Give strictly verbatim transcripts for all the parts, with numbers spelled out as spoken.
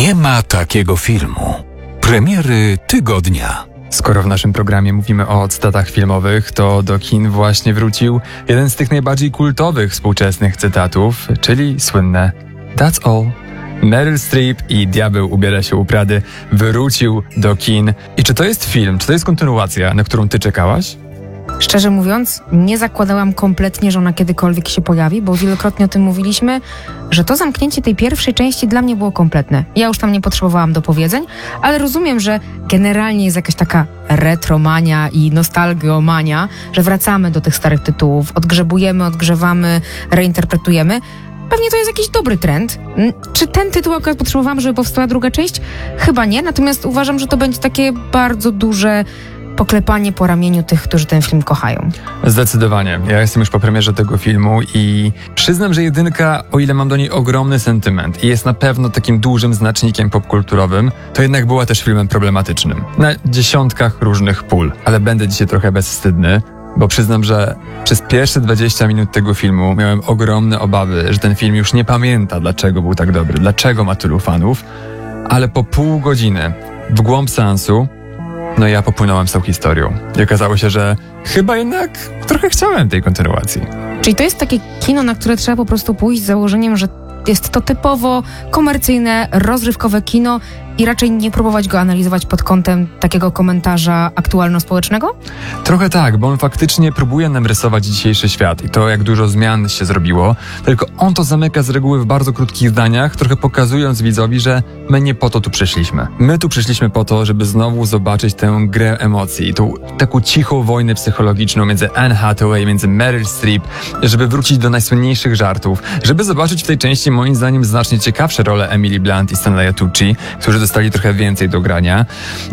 Nie ma takiego filmu. Premiery tygodnia. Skoro w naszym programie mówimy o cytatach filmowych, to do kin właśnie wrócił jeden z tych najbardziej kultowych współczesnych cytatów, czyli słynne That's all. Meryl Streep i Diabeł ubiera się u Prady wrócił do kin. I czy to jest film, czy to jest kontynuacja, na którą ty czekałaś? Szczerze mówiąc, nie zakładałam kompletnie, że ona kiedykolwiek się pojawi, bo wielokrotnie o tym mówiliśmy, że to zamknięcie tej pierwszej części dla mnie było kompletne. Ja już tam nie potrzebowałam dopowiedzeń, ale rozumiem, że generalnie jest jakaś taka retromania i nostalgiomania, że wracamy do tych starych tytułów, odgrzebujemy, odgrzewamy, reinterpretujemy. Pewnie to jest jakiś dobry trend. Czy ten tytuł akurat potrzebowałam, żeby powstała druga część? Chyba nie, natomiast uważam, że to będzie takie bardzo duże poklepanie po ramieniu tych, którzy ten film kochają. Zdecydowanie. Ja jestem już po premierze tego filmu i przyznam, że jedynka, o ile mam do niej ogromny sentyment i jest na pewno takim dużym znacznikiem popkulturowym, to jednak była też filmem problematycznym. Na dziesiątkach różnych pól. Ale będę dzisiaj trochę bezwstydny, bo przyznam, że przez pierwsze dwadzieścia minut tego filmu miałem ogromne obawy, że ten film już nie pamięta, dlaczego był tak dobry, dlaczego ma tylu fanów, ale po pół godziny w głąb seansu no ja popłynąłem z tą historią. I okazało się, że chyba jednak trochę chciałem tej kontynuacji. Czyli to jest takie kino, na które trzeba po prostu pójść z założeniem, że jest to typowo komercyjne, rozrywkowe kino i raczej nie próbować go analizować pod kątem takiego komentarza aktualno-społecznego? Trochę tak, bo on faktycznie próbuje nam rysować dzisiejszy świat i to, jak dużo zmian się zrobiło, tylko on to zamyka z reguły w bardzo krótkich zdaniach, trochę pokazując widzowi, że my nie po to tu przyszliśmy. My tu przyszliśmy po to, żeby znowu zobaczyć tę grę emocji, tą taką cichą wojnę psychologiczną między Anne Hathaway, między Meryl Streep, żeby wrócić do najsłynniejszych żartów, żeby zobaczyć w tej części moim zdaniem znacznie ciekawsze role Emily Blunt i Stanleya Tucci, którzy dostali trochę więcej do grania.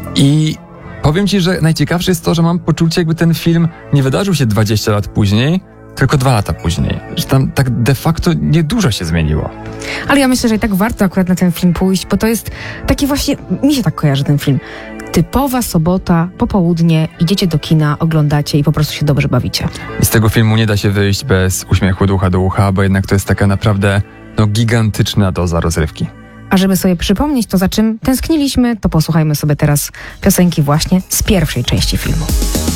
I powiem ci, że najciekawsze jest to, że mam poczucie, jakby ten film nie wydarzył się dwadzieścia lat później, tylko dwa lata później. Że tam tak de facto niedużo się zmieniło. Ale ja myślę, że i tak warto akurat na ten film pójść, bo to jest taki właśnie, mi się tak kojarzy ten film. Typowa sobota, popołudnie, idziecie do kina, oglądacie i po prostu się dobrze bawicie. I z tego filmu nie da się wyjść bez uśmiechu od ucha do ucha, bo jednak to jest taka naprawdę no, gigantyczna doza rozrywki. A żeby sobie przypomnieć to, za czym tęskniliśmy, to posłuchajmy sobie teraz piosenki właśnie z pierwszej części filmu.